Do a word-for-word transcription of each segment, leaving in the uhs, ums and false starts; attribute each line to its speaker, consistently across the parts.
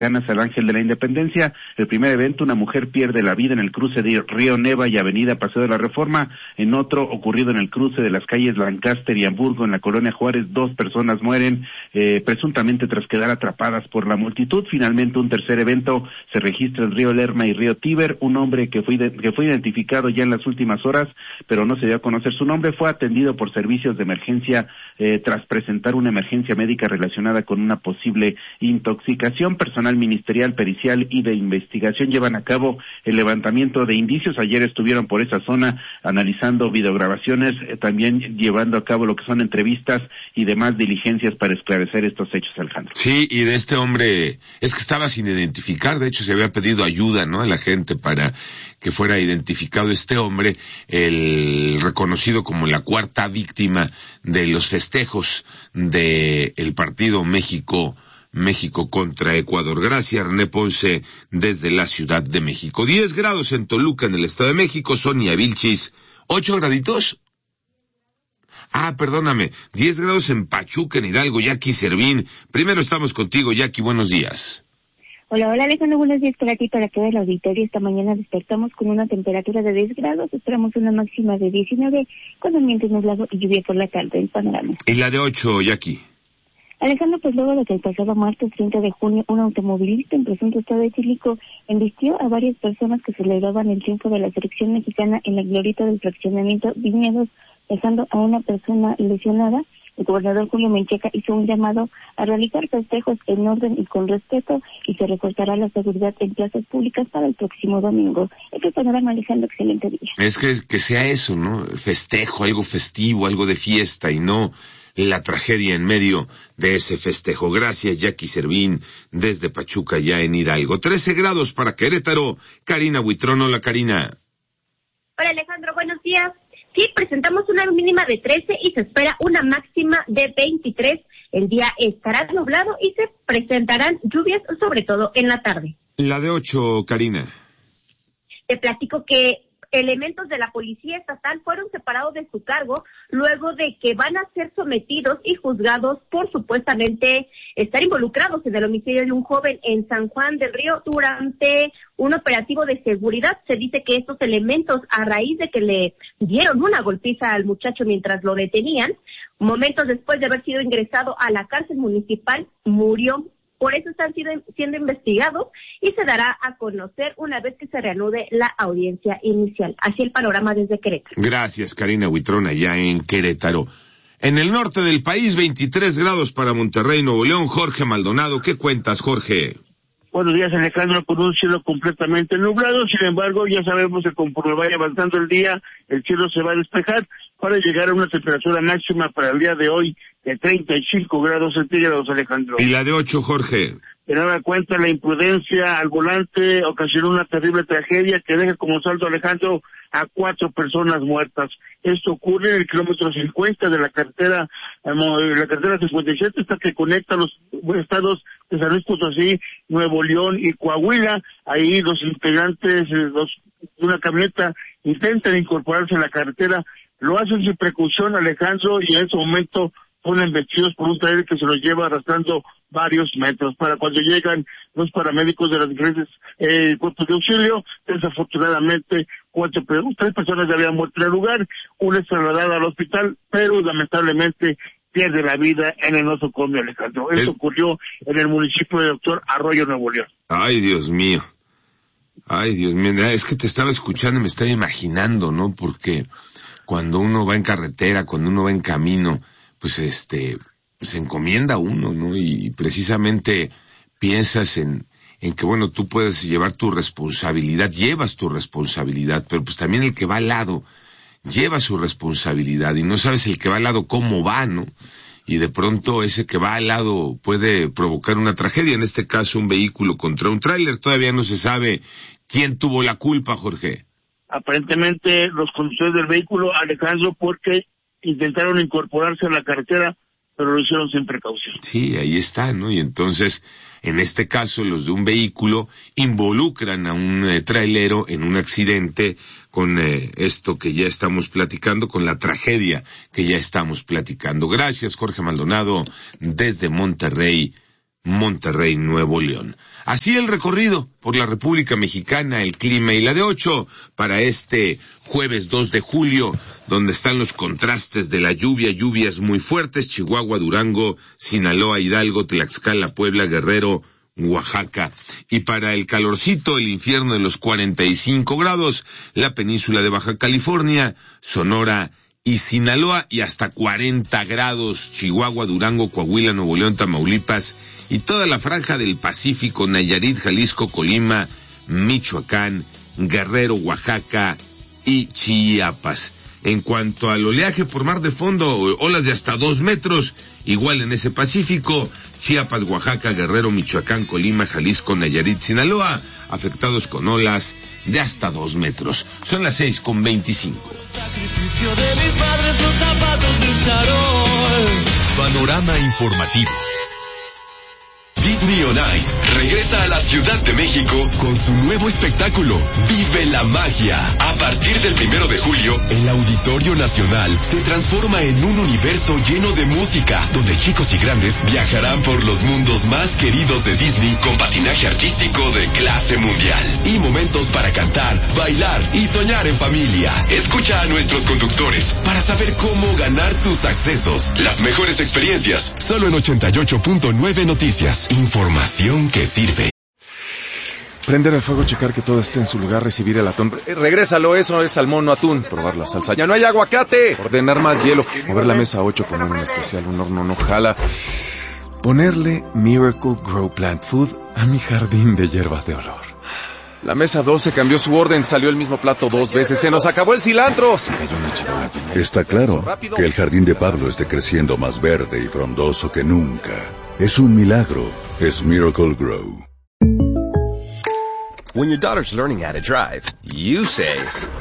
Speaker 1: Ganas al Ángel de la Independencia. El primer evento, una mujer pierde la vida en el cruce de Río Neva y Avenida Paseo de la Reforma. En otro, ocurrido en el cruce de las calles Lancaster y Hamburgo, en la colonia Juárez, dos personas mueren, eh, presuntamente tras quedar atrapadas por la multitud. Finalmente, un tercer evento se registra en Río Lerma y Río Tíber. Un hombre que fue, que fue identificado ya en las últimas horas, pero no se dio a conocer su nombre, fue atendido por servicios de emergencia eh, tras presentar una emergencia médica relacionada con una posible intoxicación. Personal ministerial, pericial y de investigación llevan a cabo el levantamiento de indicios. Ayer estuvieron por esa zona analizando videograbaciones, eh, también llevando a cabo lo que son entrevistas y demás diligencias para esclarecer estos hechos, Alejandro.
Speaker 2: Sí, y de este hombre, es que estaba sin identificar, de hecho se había pedido ayuda, ¿no?, a la gente para que fuera identificado este hombre, el reconocido como la cuarta víctima de los festejos de el partido México México contra Ecuador. Gracias, René Ponce, desde la Ciudad de México. diez grados en Toluca, en el Estado de México. Sonia Vilchis, ¿ocho graditos? Ah, perdóname, diez grados en Pachuca, en Hidalgo. Jackie Servín, primero estamos contigo, Jackie, buenos días.
Speaker 3: Hola, hola Alejandro, buenos días para ti, para todo el auditorio. Esta mañana despertamos con una temperatura de diez grados, esperamos una máxima de diecinueve, con ambiente nublado y lluvia por la tarde en panorama.
Speaker 2: ¿Y la de ocho, Jackie?
Speaker 3: Alejandro, pues luego de que el pasado martes treinta de junio un automovilista en presunto estado etílico embistió a varias personas que celebraban el triunfo de la selección mexicana en la glorieta del fraccionamiento Viñedos, dejando a una persona lesionada, el gobernador Julio Menchaca hizo un llamado a realizar festejos en orden y con respeto, y se reforzará la seguridad en plazas públicas para el próximo domingo. Este panorama, Alejandro, excelente día.
Speaker 2: Es que, que sea eso, ¿no? Festejo, algo festivo, algo de fiesta, y no la tragedia en medio de ese festejo. Gracias, Jackie Servín, desde Pachuca, ya en Hidalgo. trece grados para Querétaro. Karina Buitrón, hola Karina.
Speaker 4: Hola Alejandro, buenos días. Sí, presentamos una mínima de trece y se espera una máxima de veintitrés. El día estará nublado y se presentarán lluvias, sobre todo en la tarde.
Speaker 2: La de ocho, Karina.
Speaker 4: Te platico que elementos de la Policía Estatal fueron separados de su cargo luego de que van a ser sometidos y juzgados por supuestamente estar involucrados en el homicidio de un joven en San Juan del Río durante un operativo de seguridad. Se dice que estos elementos, a raíz de que le dieron una golpiza al muchacho mientras lo detenían, momentos después de haber sido ingresado a la cárcel municipal, murió. Por eso están siendo, siendo investigados y se dará a conocer una vez que se reanude la audiencia inicial. Así el panorama desde Querétaro.
Speaker 2: Gracias, Karina Buitrón, allá en Querétaro. En el norte del país, veintitrés grados para Monterrey, Nuevo León. Jorge Maldonado, ¿qué cuentas, Jorge?
Speaker 5: Buenos días, Alejandro, con un cielo completamente nublado. Sin embargo, ya sabemos que conforme vaya avanzando el día, el cielo se va a despejar para llegar a una temperatura máxima para el día de hoy de treinta y cinco grados centígrados, Alejandro.
Speaker 2: ¿Y la de ocho, Jorge?
Speaker 5: De nada cuenta, la imprudencia al volante ocasionó una terrible tragedia que deja como saldo, Alejandro, a cuatro personas muertas. Esto ocurre en el kilómetro cincuenta de la carretera, la carretera cincuenta y siete, esta que conecta los estados de San Luis Potosí, Nuevo León y Coahuila. Ahí los integrantes los, de una camioneta intentan incorporarse a la carretera, lo hacen sin precaución, Alejandro, y en ese momento son embestidos por un trailer que se los lleva arrastrando varios metros. Para cuando llegan los paramédicos de las diferentes eh, cuerpos de auxilio, desafortunadamente cuatro, tres personas ya habían muerto en el lugar, una es trasladada al hospital, pero lamentablemente pierde la vida en el nosocomio, Alejandro. Esto el... ocurrió en el municipio de Doctor Arroyo, Nuevo León.
Speaker 2: Ay, Dios mío. Ay, Dios mío, es que te estaba escuchando y me estaba imaginando, ¿no? Porque cuando uno va en carretera, cuando uno va en camino, pues este, se encomienda uno, ¿no? Y precisamente piensas en, en que, bueno, tú puedes llevar tu responsabilidad, llevas tu responsabilidad, pero pues también el que va al lado lleva su responsabilidad y no sabes el que va al lado cómo va, ¿no? Y de pronto ese que va al lado puede provocar una tragedia, en este caso un vehículo contra un tráiler. Todavía no se sabe quién tuvo la culpa, Jorge.
Speaker 5: Aparentemente los conductores del vehículo, Alejandro, porque intentaron incorporarse a la carretera, pero lo hicieron sin precaución.
Speaker 2: Sí, ahí está, ¿no? Y entonces, en este caso, los de un vehículo involucran a un eh, trailero en un accidente con eh, esto que ya estamos platicando, con la tragedia que ya estamos platicando. Gracias, Jorge Maldonado, desde Monterrey, Monterrey, Nuevo León. Así el recorrido por la República Mexicana, el clima y la de ocho para este jueves dos de julio, donde están los contrastes de la lluvia, lluvias muy fuertes, Chihuahua, Durango, Sinaloa, Hidalgo, Tlaxcala, Puebla, Guerrero, Oaxaca. Y para el calorcito, el infierno de los cuarenta y cinco grados, la península de Baja California, Sonora y Sinaloa, y hasta cuarenta grados, Chihuahua, Durango, Coahuila, Nuevo León, Tamaulipas y toda la franja del Pacífico, Nayarit, Jalisco, Colima, Michoacán, Guerrero, Oaxaca y Chiapas. En cuanto al oleaje por mar de fondo, olas de hasta dos metros, igual en ese Pacífico, Chiapas, Oaxaca, Guerrero, Michoacán, Colima, Jalisco, Nayarit, Sinaloa, afectados con olas de hasta dos metros. Son las seis con veinticinco.
Speaker 6: Sacrificio de mis padres, los zapatos del charol. Panorama informativo. Disney on Ice regresa a la Ciudad de México con su nuevo espectáculo, Vive la Magia. A partir del primero de julio, el Auditorio Nacional se transforma en un universo lleno de música, donde chicos y grandes viajarán por los mundos más queridos de Disney con patinaje artístico de clase mundial y momentos para cantar, bailar y soñar en familia. Escucha a nuestros conductores para saber cómo ganar tus accesos. Las mejores experiencias, solo en ochenta y ocho punto nueve Noticias. Información que sirve.
Speaker 7: Prender el fuego, checar que todo esté en su lugar, recibir el atún. Eh, regrésalo, eso es salmón, no atún. Probar la salsa. ¡Ya no hay aguacate! Ordenar más hielo. Mover la mesa ocho, poner un especial, un horno no jala. Ponerle Miracle Grow Plant Food a mi jardín de hierbas de olor. La mesa doce cambió su orden, salió el mismo plato dos veces. ¡Se nos acabó el cilantro! Se cayó una charola llena.
Speaker 8: Está claro que el jardín de Pablo esté creciendo más verde y frondoso que nunca. Es un milagro. Es Miracle Grow.
Speaker 9: When your daughter's learning how to drive, you say,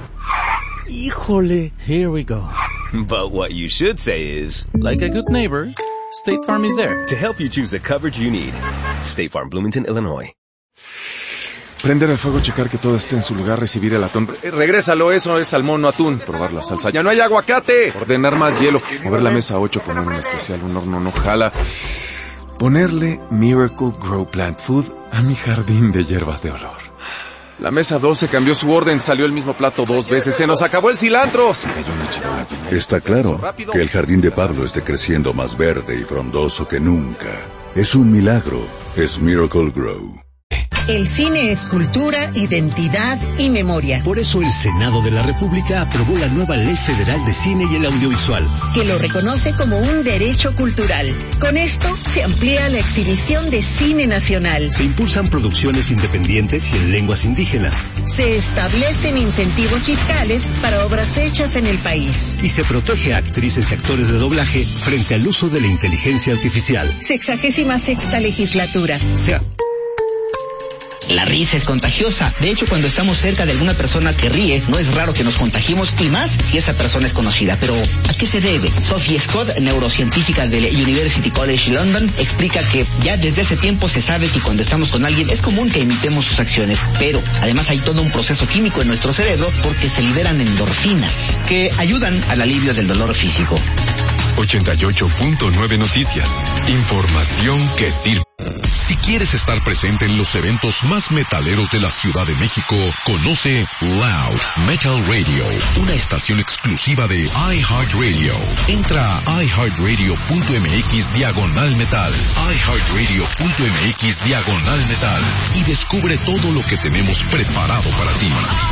Speaker 10: Híjole, here we go.
Speaker 9: But what you should say is,
Speaker 10: like a good neighbor, State Farm is there
Speaker 9: to help you choose the coverage you need. State Farm, Bloomington, Illinois.
Speaker 7: Prender el fuego, checar que todo esté en su lugar, recibir el atún. Eh, regrésalo, eso es salmón, no atún. Probar la salsa. ¡Ya no hay aguacate! Ordenar más hielo. Mover la mesa ocho, poner un especial, un horno no jala. Ponerle Miracle Grow Plant Food a mi jardín de hierbas de olor. La mesa doce cambió su orden, salió el mismo plato dos veces. ¡Se nos acabó el cilantro! Se cayó una charola llena.
Speaker 8: Está claro que el jardín de Pablo esté creciendo más verde y frondoso que nunca. Es un milagro. Es Miracle Grow.
Speaker 11: El cine es cultura, identidad y memoria.
Speaker 12: Por eso el Senado de la República aprobó la nueva Ley Federal de Cine y el Audiovisual,
Speaker 11: que lo reconoce como un derecho cultural. Con esto se amplía la exhibición de cine nacional.
Speaker 12: Se impulsan producciones independientes y en lenguas indígenas.
Speaker 11: Se establecen incentivos fiscales para obras hechas en el país.
Speaker 12: Y se protege a actrices y actores de doblaje frente al uso de la inteligencia artificial.
Speaker 11: Sexagésima sexta legislatura.
Speaker 12: Sea.
Speaker 13: La risa es contagiosa. De hecho, cuando estamos cerca de alguna persona que ríe, no es raro que nos contagiemos, y más si esa persona es conocida. Pero, ¿a qué se debe? Sophie Scott, neurocientífica del University College London, explica que ya desde hace tiempo se sabe que cuando estamos con alguien es común que imitemos sus acciones. Pero, además hay todo un proceso químico en nuestro cerebro porque se liberan endorfinas que ayudan al alivio del dolor físico.
Speaker 6: ochenta y ocho punto nueve Noticias. Información que sirve. Si quieres estar presente en los eventos más metaleros de la Ciudad de México, conoce Loud Metal Radio, una estación exclusiva de iHeartRadio. Entra a iHeartRadio.mx diagonal metal, iHeartRadio.mx diagonal metal y descubre todo lo que tenemos preparado para ti.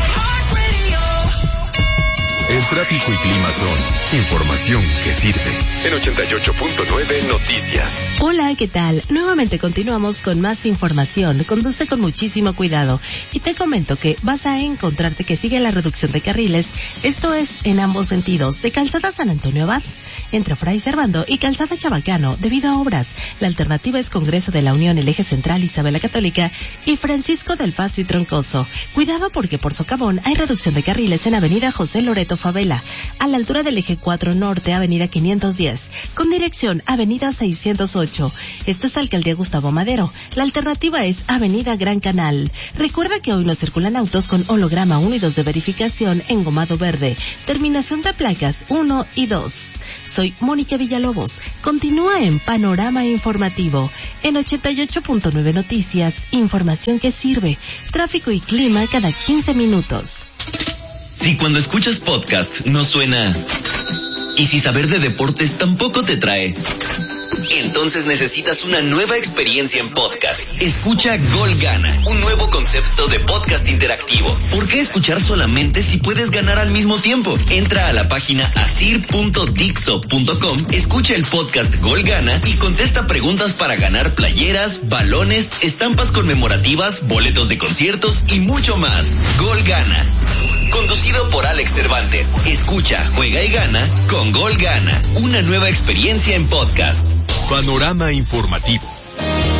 Speaker 6: El tráfico y clima son información que sirve. En ochenta y ocho punto nueve Noticias.
Speaker 14: Hola, ¿qué tal? Nuevamente continuamos con más información. Conduce con muchísimo cuidado. Y te comento que vas a encontrarte que sigue la reducción de carriles. Esto es en ambos sentidos. De Calzada San Antonio Abad, entre Fray Servando y Calzada Chabacano, debido a obras. La alternativa es Congreso de la Unión, el Eje Central, Isabel la Católica y Francisco del Paso y Troncoso. Cuidado porque por Socavón hay reducción de carriles en Avenida José Loreto Puerto Favela, a la altura del eje cuatro Norte, avenida quinientos diez, con dirección avenida seiscientos ocho. Esto es Alcaldía Gustavo Madero. La alternativa es avenida Gran Canal. Recuerda que hoy no circulan autos con holograma uno y dos de verificación engomado verde. Terminación de placas uno y dos. Soy Mónica Villalobos. Continúa en Panorama Informativo. En ochenta y ocho punto nueve Noticias, información que sirve. Tráfico y clima cada quince minutos.
Speaker 15: Si cuando escuchas podcast no suena... y si saber de deportes tampoco te trae... entonces necesitas una nueva experiencia en podcast. Escucha Gol Gana, un nuevo concepto de podcast interactivo. ¿Por qué escuchar solamente si puedes ganar al mismo tiempo? Entra a la página asir punto dixo punto com, escucha el podcast Gol Gana y contesta preguntas para ganar playeras, balones, estampas conmemorativas, boletos de conciertos y mucho más. Gol Gana, conducido por Alex Cervantes. Escucha, juega y gana con Gol Gana, una nueva experiencia en podcast.
Speaker 6: Panorama Informativo.